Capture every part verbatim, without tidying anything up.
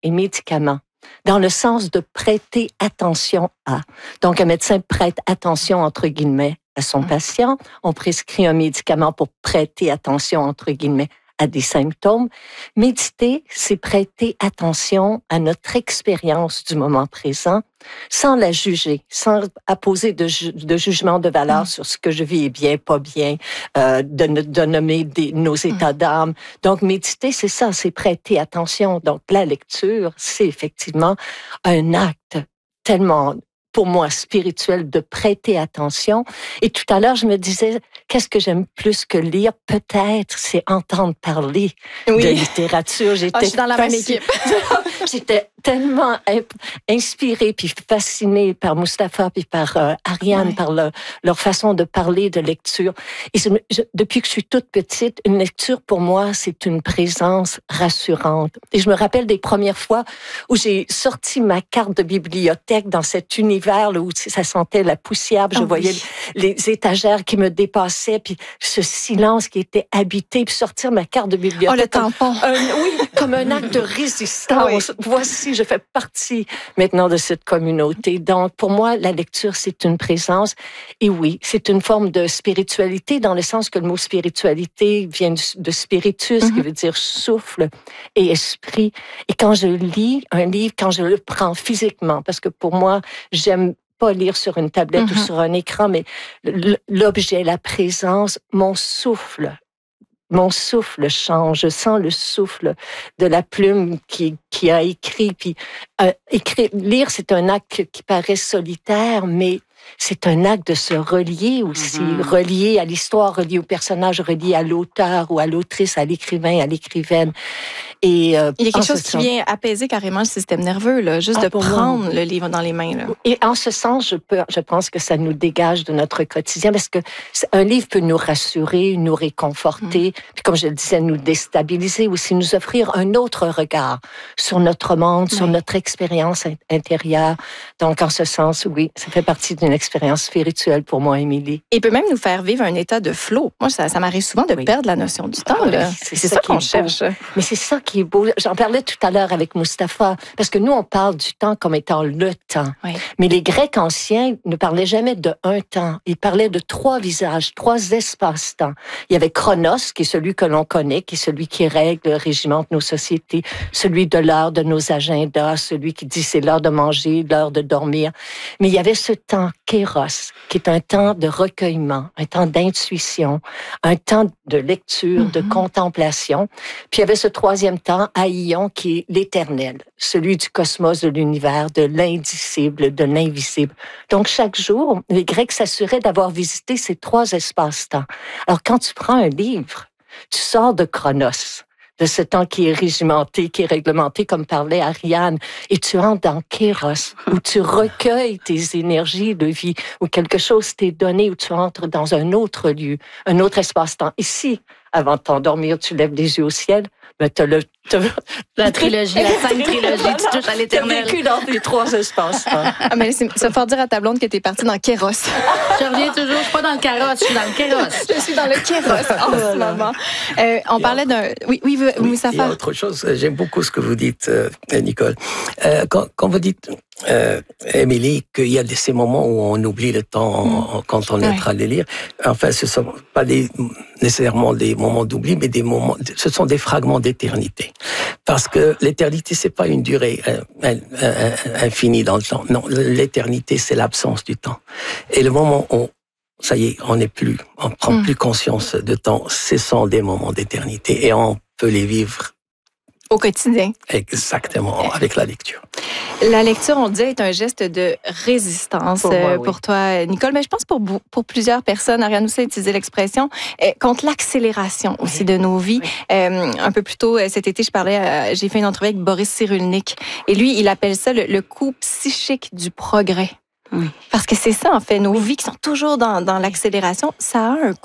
et médicament, dans le sens de prêter attention à. Donc, un médecin prête attention, entre guillemets, à son patient. On prescrit un médicament pour prêter attention, entre guillemets, à des symptômes. Méditer, c'est prêter attention à notre expérience du moment présent, sans la juger, sans apposer de, ju- de jugement de valeur mmh. sur ce que je vis est bien, pas bien, euh, de, de nommer des, nos états mmh. d'âme. Donc, méditer, c'est ça, c'est prêter attention. Donc, la lecture, c'est effectivement un acte tellement, pour moi, spirituel, de prêter attention. Et tout à l'heure, je me disais, qu'est-ce que j'aime plus que lire? Peut-être, c'est entendre parler oui. de littérature. J'étais oh, je suis dans la même équipe. J'étais tellement inspirée puis fascinée par Mustapha puis par euh, Ariane, oui. par le, leur façon de parler de lecture. Et je, je, depuis que je suis toute petite, une lecture, pour moi, c'est une présence rassurante. Et je me rappelle des premières fois où j'ai sorti ma carte de bibliothèque dans cet univers là, où ça sentait la poussière, puis je oh, voyais oui. les étagères qui me dépassaient, puis ce silence qui était habité, puis sortir ma carte de bibliothèque. Oh, le tampon! Un, oui, comme un acte de résistance. Oui. Voici, je fais partie maintenant de cette communauté. Donc, pour moi, la lecture, c'est une présence. Et oui, c'est une forme de spiritualité, dans le sens que le mot spiritualité vient de spiritus, mm-hmm. qui veut dire souffle et esprit. Et quand je lis un livre, quand je le prends physiquement, parce que pour moi, j'aime pas lire sur une tablette mm-hmm. ou sur un écran, mais l'objet, la présence, mon souffle, mon souffle change. Je sens le souffle de la plume qui, qui a écrit. Puis, euh, écrire, lire, c'est un acte qui paraît solitaire, mais c'est un acte de se relier aussi, mm-hmm. relier à l'histoire, relier au personnage, relier à l'auteur ou à l'autrice, à l'écrivain, à l'écrivaine. Et, euh, il y a quelque chose qui sens... vient apaiser carrément le système nerveux, là, juste ah, de prendre moi. le livre dans les mains. Là. Et en ce sens, je, peux, je pense que ça nous dégage de notre quotidien, parce que un livre peut nous rassurer, nous réconforter, mm. puis comme je le disais, nous déstabiliser, aussi nous offrir un autre regard sur notre monde, oui. sur notre expérience intérieure. Donc, en ce sens, oui, ça fait partie d'une expérience spirituelle pour moi, Émilie. Et peut même nous faire vivre un état de flow. Moi, ça, ça m'arrive souvent de oui. perdre la notion du temps. Ah, là. Oui, c'est, c'est ça, ça qu'on cherche. Mais c'est ça qui est beau. J'en parlais tout à l'heure avec Mustapha, parce que nous, on parle du temps comme étant le temps. Oui. Mais les Grecs anciens ne parlaient jamais de un temps. Ils parlaient de trois visages, trois espaces-temps. Il y avait Chronos, qui est celui que l'on connaît, qui est celui qui règle, régimente nos sociétés, celui de l'heure de nos agendas, celui qui dit c'est l'heure de manger, l'heure de dormir. Mais il y avait ce temps Kéros, qui est un temps de recueillement, un temps d'intuition, un temps de lecture, mm-hmm. de contemplation. Puis il y avait ce troisième temps, Aïon, qui est l'éternel, celui du cosmos, de l'univers, de l'indicible, de l'invisible. Donc chaque jour, les Grecs s'assuraient d'avoir visité ces trois espaces-temps. Alors quand tu prends un livre, tu sors de Chronos, de ce temps qui est régimenté, qui est réglementé, comme parlait Ariane, et tu entres dans Kéros, où tu recueilles tes énergies de vie, où quelque chose t'est donné, où tu entres dans un autre lieu, un autre espace-temps. Ici, avant de t'endormir, tu lèves les yeux au ciel, ben t'as le... T'as... La trilogie, la cinq trilogie, tu touches à l'éternel. T'as vécu dans les trois espaces. Ah, mais c'est, ça faut dire à ta blonde que t'es partie dans Kéros. Je reviens toujours, je suis pas dans le carrosse, je suis dans le Kéros. Je suis dans le Kéros en ce moment. Euh, on parlait d'un... Oui, oui, oui, oui ça Il y a autre chose, j'aime beaucoup ce que vous dites, euh, Nicole. Euh, quand, quand vous dites, euh, Émilie, qu'il y a ces moments où on oublie le temps mm. quand on est en train de lire, enfin, ce ne sont pas des, nécessairement des moments d'oubli, mais des moments, ce sont des fragments d'éternité. Parce que l'éternité, c'est pas une durée euh, euh, infinie dans le temps. Non, l'éternité, c'est l'absence du temps. Et le moment où, ça y est, on n'est plus, on prend mm. plus conscience de temps, ce sont des moments d'éternité et on peut les vivre au quotidien. Exactement, avec la lecture. La lecture, on dit, est un geste de résistance pour, moi, oui. pour toi, Nicole. Mais je pense pour pour plusieurs personnes, Ariane aussi a utilisé l'expression, euh, contre l'accélération oui. aussi de nos vies. Oui. Euh, un peu plus tôt cet été, je parlais, euh, j'ai fait une entrevue avec Boris Cyrulnik. Et lui, il appelle ça le, le coup psychique du progrès. Oui. Parce que c'est ça, en fait, nos vies qui sont toujours dans, dans l'accélération, ça a un coût.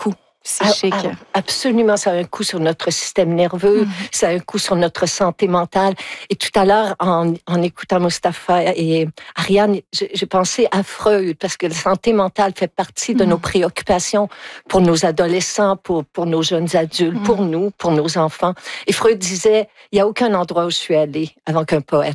psychique. Ah, ah, absolument, ça a un coup sur notre système nerveux, mm. ça a un coup sur notre santé mentale. Et tout à l'heure, en, en écoutant Mustapha et Ariane, j'ai pensé à Freud, parce que la santé mentale fait partie de mm. nos préoccupations pour nos adolescents, pour, pour nos jeunes adultes, mm. pour nous, pour nos enfants. Et Freud disait, il n'y a aucun endroit où je suis allée avant qu'un poète